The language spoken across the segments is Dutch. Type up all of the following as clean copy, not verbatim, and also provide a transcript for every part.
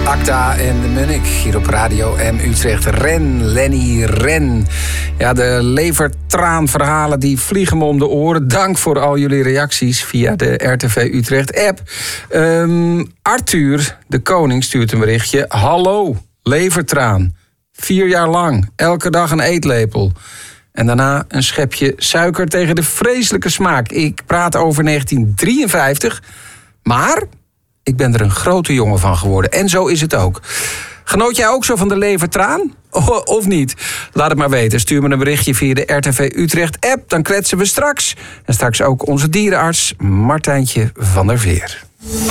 Acta en de Munnik hier op Radio M Utrecht. Lenny Ren. Ja, de levertraanverhalen die vliegen me om de oren. Dank voor al jullie reacties via de RTV Utrecht app. Arthur, de koning, stuurt een berichtje. Hallo, levertraan. 4 jaar lang, elke dag een eetlepel. En daarna een schepje suiker tegen de vreselijke smaak. Ik praat over 1953, maar ik ben er een grote jongen van geworden. En zo is het ook. Genoot jij ook zo van de levertraan? Of niet? Laat het maar weten. Stuur me een berichtje via de RTV Utrecht app. Dan kletsen we straks. En straks ook onze dierenarts Martijntje van der Veer.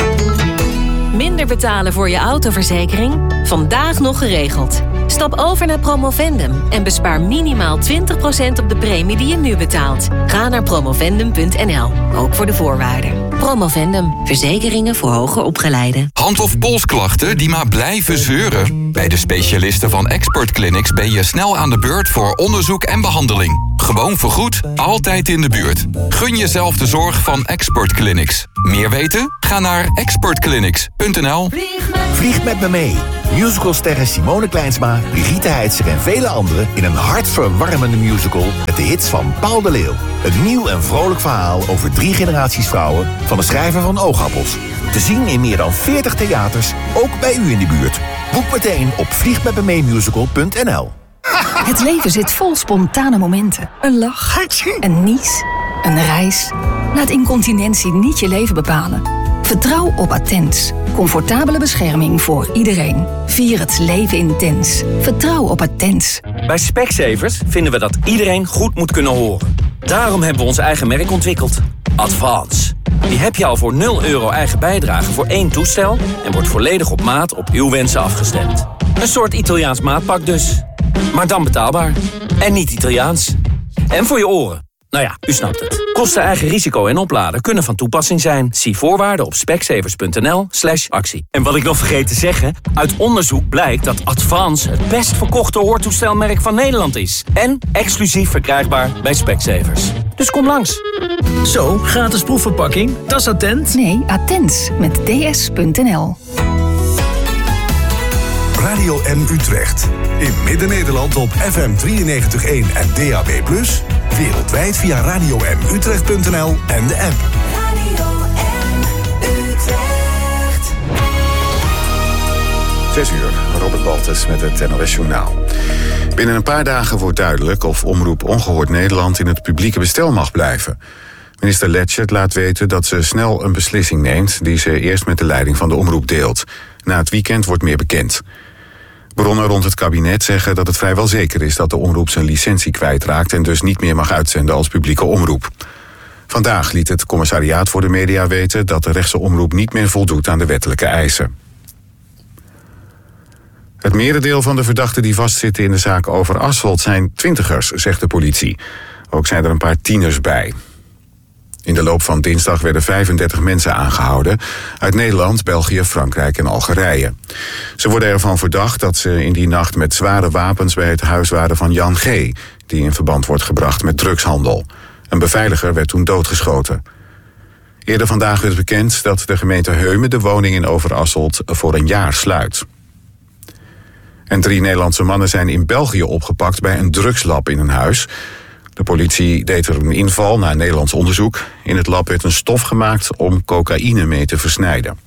Minder betalen voor je autoverzekering? Vandaag nog geregeld. Stap over naar Promovendum en bespaar minimaal 20% op de premie die je nu betaalt. Ga naar promovendum.nl, ook voor de voorwaarden. Promovendum, verzekeringen voor hoger opgeleiden. Hand- of polsklachten die maar blijven zeuren? Bij de specialisten van Expert Clinics ben je snel aan de beurt voor onderzoek en behandeling. Gewoon vergoed, altijd in de buurt. Gun jezelf de zorg van Expert Clinics. Meer weten? Ga naar expertclinics.nl. Vlieg met me mee. Musicalsterren Simone Kleinsma, Brigitte Heitzer en vele anderen in een hartverwarmende musical met de hits van Paul de Leeuw. Een nieuw en vrolijk verhaal over 3 generaties vrouwen van de schrijver van Oogappels. Te zien in meer dan 40 theaters, ook bij u in de buurt. Boek meteen op vliegmetmemeemusical.nl. Het leven zit vol spontane momenten. Een lach, een nies, een reis. Laat incontinentie niet je leven bepalen. Vertrouw op Attens. Comfortabele bescherming voor iedereen. Vier het leven intens. Vertrouw op Attens. Bij Specsavers vinden we dat iedereen goed moet kunnen horen. Daarom hebben we ons eigen merk ontwikkeld. Advance. Die heb je al voor €0 eigen bijdrage voor 1 toestel... en wordt volledig op maat op uw wensen afgestemd. Een soort Italiaans maatpak dus. Maar dan betaalbaar. En niet Italiaans. En voor je oren. Nou ja, u snapt het. Kosten, eigen risico en opladen kunnen van toepassing zijn. Zie voorwaarden op specsavers.nl/actie. En wat ik nog vergeet te zeggen... uit onderzoek blijkt dat Advance het best verkochte hoortoestelmerk van Nederland is. En exclusief verkrijgbaar bij Specsavers. Dus kom langs. Zo, gratis proefverpakking. Dat is Attent. Nee, Attens met ds.nl. Radio M Utrecht. In Midden-Nederland op FM 93.1 en DAB+. Wereldwijd via radiomutrecht.nl en de app. Radio M Utrecht. 6 uur, Robert Baltus met het NOS Journaal. Binnen een paar dagen wordt duidelijk of Omroep Ongehoord Nederland in het publieke bestel mag blijven. Minister Letchert laat weten dat ze snel een beslissing neemt die ze eerst met de leiding van de omroep deelt. Na het weekend wordt meer bekend. Bronnen rond het kabinet zeggen dat het vrijwel zeker is dat de omroep zijn licentie kwijtraakt en dus niet meer mag uitzenden als publieke omroep. Vandaag liet het Commissariaat voor de Media weten dat de rechtse omroep niet meer voldoet aan de wettelijke eisen. Het merendeel van de verdachten die vastzitten in de zaak over Asphalt zijn twintigers, zegt de politie. Ook zijn er een paar tieners bij. In de loop van dinsdag werden 35 mensen aangehouden uit Nederland, België, Frankrijk en Algerije. Ze worden ervan verdacht dat ze in die nacht met zware wapens bij het huis waren van Jan G., die in verband wordt gebracht met drugshandel. Een beveiliger werd toen doodgeschoten. Eerder vandaag werd bekend dat de gemeente Heumen de woning in Overasselt voor een jaar sluit. En 3 Nederlandse mannen zijn in België opgepakt bij een drugslab in een huis. De politie deed er een inval na Nederlands onderzoek. In het lab werd een stof gemaakt om cocaïne mee te versnijden.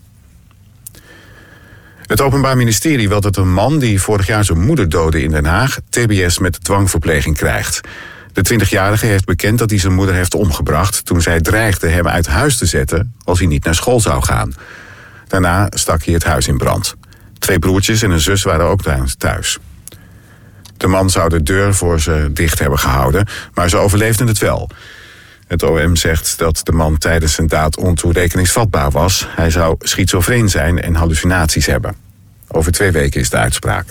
Het Openbaar Ministerie wil dat een man die vorig jaar zijn moeder doodde in Den Haag TBS met dwangverpleging krijgt. De 20-jarige heeft bekend dat hij zijn moeder heeft omgebracht toen zij dreigde hem uit huis te zetten als hij niet naar school zou gaan. Daarna stak hij het huis in brand. 2 broertjes en een zus waren ook thuis. De man zou de deur voor ze dicht hebben gehouden, maar ze overleefden het wel. Het OM zegt dat de man tijdens zijn daad ontoerekeningsvatbaar was. Hij zou schizofreen zijn en hallucinaties hebben. Over 2 weken is de uitspraak.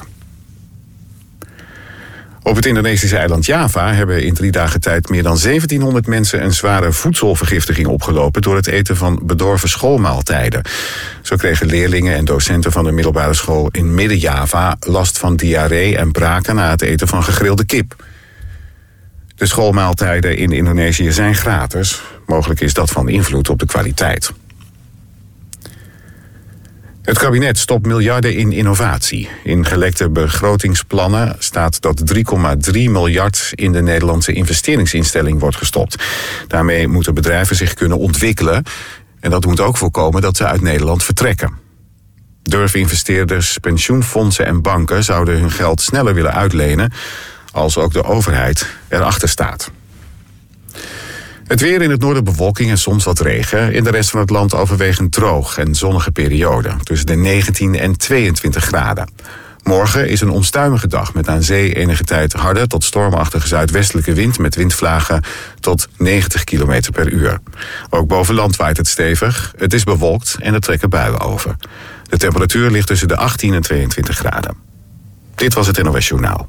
Op het Indonesische eiland Java hebben in 3 dagen tijd meer dan 1700 mensen een zware voedselvergiftiging opgelopen door het eten van bedorven schoolmaaltijden. Zo kregen leerlingen en docenten van de middelbare school in Midden-Java last van diarree en braken na het eten van gegrilde kip. De schoolmaaltijden in Indonesië zijn gratis. Mogelijk is dat van invloed op de kwaliteit. Het kabinet stopt miljarden in innovatie. In gelekte begrotingsplannen staat dat 3,3 miljard in de Nederlandse investeringsinstelling wordt gestopt. Daarmee moeten bedrijven zich kunnen ontwikkelen. En dat moet ook voorkomen dat ze uit Nederland vertrekken. Durfinvesteerders, pensioenfondsen en banken zouden hun geld sneller willen uitlenen als ook de overheid erachter staat. Het weer: in het noorden bewolking en soms wat regen. In de rest van het land overwegend droog en zonnige periode. Tussen de 19 en 22 graden. Morgen is een onstuimige dag met aan zee enige tijd harde tot stormachtige zuidwestelijke wind met windvlagen tot 90 km per uur. Ook boven land waait het stevig. Het is bewolkt en er trekken buien over. De temperatuur ligt tussen de 18 en 22 graden. Dit was het NOS Journaal.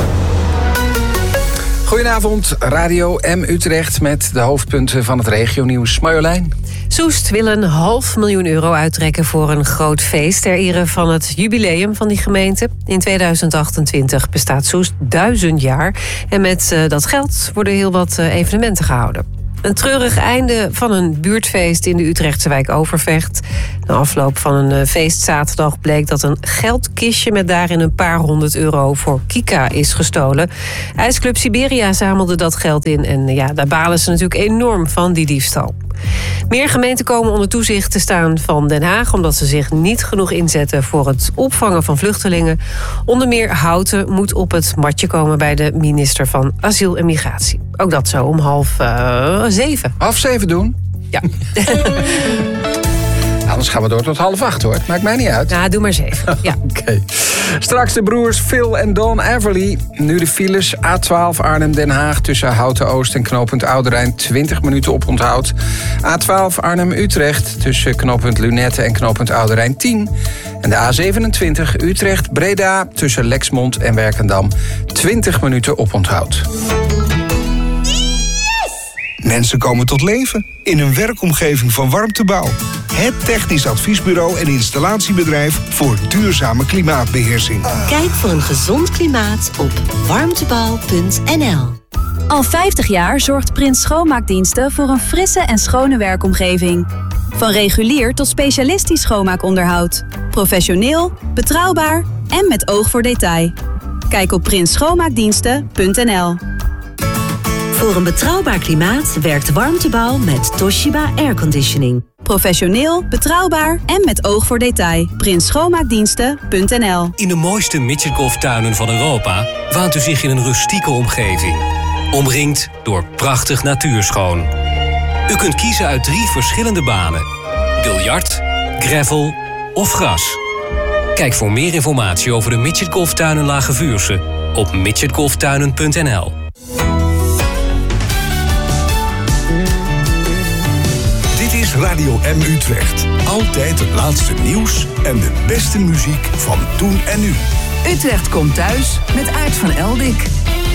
Goedenavond, Radio M Utrecht met de hoofdpunten van het regionieuws. Marjolein. Soest wil €500.000 uittrekken voor een groot feest ter ere van het jubileum van die gemeente. In 2028 bestaat Soest 1000 jaar en met dat geld worden heel wat evenementen gehouden. Een treurig einde van een buurtfeest in de Utrechtse wijk Overvecht. Na afloop van een feest zaterdag bleek dat een geldkistje met daarin een paar €100 voor Kika is gestolen. IJsclub Siberia zamelde dat geld in en daar balen ze natuurlijk enorm van, die diefstal. Meer gemeenten komen onder toezicht te staan van Den Haag, omdat ze zich niet genoeg inzetten voor het opvangen van vluchtelingen. Onder meer Houten moet op het matje komen bij de minister van Asiel en Migratie. Ook dat zo om 6:30. 6:30 doen? Ja. Anders gaan we door tot 7:30 hoor. Het maakt mij niet uit. Nou, doe maar 7. Ja. Oké. Straks de broers Phil en Don Everly. Nu de files. A12 Arnhem-Den Haag tussen Houten-Oost en knooppunt Oude-Rijn 20 minuten oponthoud. A12 Arnhem-Utrecht tussen knooppunt Lunette en knooppunt Oude-Rijn 10. En de A27 Utrecht-Breda tussen Lexmond en Werkendam 20 minuten oponthoud. Mensen komen tot leven in een werkomgeving van Warmtebouw. Het technisch adviesbureau en installatiebedrijf voor duurzame klimaatbeheersing. Kijk voor een gezond klimaat op warmtebouw.nl. Al 50 jaar zorgt Prins Schoonmaakdiensten voor een frisse en schone werkomgeving. Van regulier tot specialistisch schoonmaakonderhoud. Professioneel, betrouwbaar en met oog voor detail. Kijk op prinsschoonmaakdiensten.nl. Voor een betrouwbaar klimaat werkt Warmtebouw met Toshiba Airconditioning. Professioneel, betrouwbaar en met oog voor detail. prinsschoonmaakdiensten.nl. In de mooiste midgetgolftuinen van Europa waant u zich in een rustieke omgeving. Omringd door prachtig natuurschoon. U kunt kiezen uit 3 verschillende banen. Biljart, gravel of gras. Kijk voor meer informatie over de midgetgolftuinen Lage Vuursche op midgetgolftuinen.nl. Dit is Radio M Utrecht. Altijd het laatste nieuws en de beste muziek van toen en nu. Utrecht komt thuis met Aart van Eldik.